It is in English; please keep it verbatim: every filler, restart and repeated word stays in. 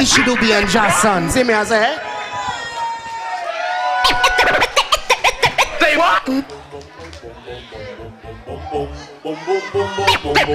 she do be and Jason. See me as a eh? Say what?